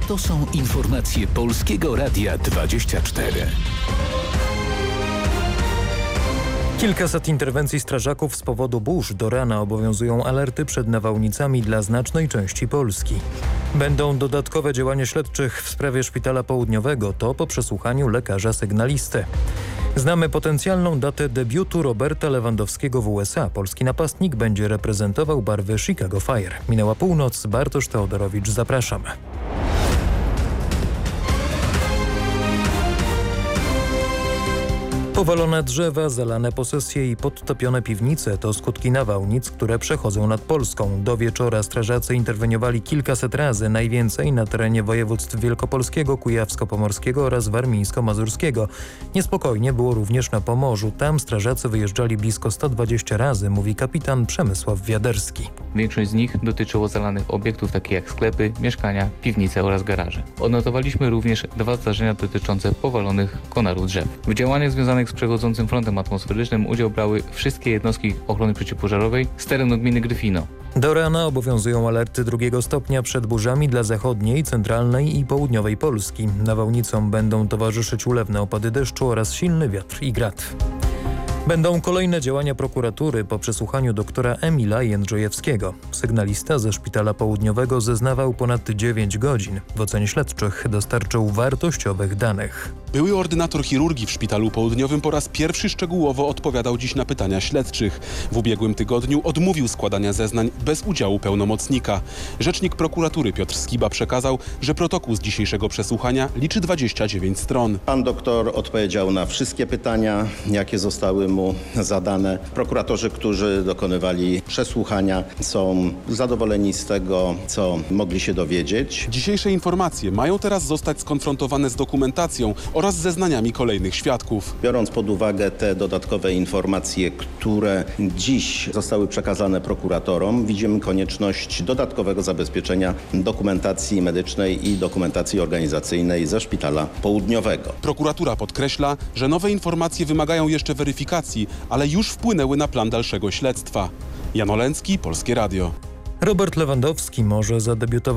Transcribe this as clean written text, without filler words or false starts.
To są informacje Polskiego Radia 24. Kilkaset interwencji strażaków z powodu burz. Do rana obowiązują alerty przed nawałnicami dla znacznej części Polski. Będą dodatkowe działania śledczych w sprawie Szpitala Południowego. To po przesłuchaniu lekarza sygnalisty. Znamy potencjalną datę debiutu Roberta Lewandowskiego w USA. Polski napastnik będzie reprezentował barwy Chicago Fire. Minęła północ. Bartosz Teodorowicz, zapraszam. Powalone drzewa, zalane posesje i podtopione piwnice to skutki nawałnic, które przechodzą nad Polską. Do wieczora strażacy interweniowali kilkaset razy, najwięcej na terenie województw wielkopolskiego, kujawsko-pomorskiego oraz warmińsko-mazurskiego. Niespokojnie było również na Pomorzu. Tam strażacy wyjeżdżali blisko 120 razy, mówi kapitan Przemysław Wiaderski. Większość z nich dotyczyło zalanych obiektów takich jak sklepy, mieszkania, piwnice oraz garaże. Odnotowaliśmy również 2 zdarzenia dotyczące powalonych konarów drzew. W działaniach związanych z przechodzącym frontem atmosferycznym udział brały wszystkie jednostki ochrony przeciwpożarowej z terenu gminy Gryfino. Do rana obowiązują alerty 2 stopnia przed burzami dla zachodniej, centralnej i południowej Polski. Nawałnicom będą towarzyszyć ulewne opady deszczu oraz silny wiatr i grad. Będą kolejne działania prokuratury po przesłuchaniu doktora Emila Jędrzejewskiego. Sygnalista ze Szpitala Południowego zeznawał ponad 9 godzin. W ocenie śledczych dostarczył wartościowych danych. Były ordynator chirurgii w Szpitalu Południowym po raz pierwszy szczegółowo odpowiadał dziś na pytania śledczych. W ubiegłym tygodniu odmówił składania zeznań bez udziału pełnomocnika. Rzecznik prokuratury Piotr Skiba przekazał, że protokół z dzisiejszego przesłuchania liczy 29 stron. Pan doktor odpowiedział na wszystkie pytania, jakie zostały mu zadane. Prokuratorzy, którzy dokonywali przesłuchania, są zadowoleni z tego, co mogli się dowiedzieć. Dzisiejsze informacje mają teraz zostać skonfrontowane z dokumentacją oraz zeznaniami kolejnych świadków. Biorąc pod uwagę te dodatkowe informacje, które dziś zostały przekazane prokuratorom, widzimy konieczność dodatkowego zabezpieczenia dokumentacji medycznej i dokumentacji organizacyjnej ze Szpitala Południowego. Prokuratura podkreśla, że nowe informacje wymagają jeszcze weryfikacji, ale już wpłynęły na plan dalszego śledztwa. Jan Oleński, Polskie Radio. Robert Lewandowski może zadebiutować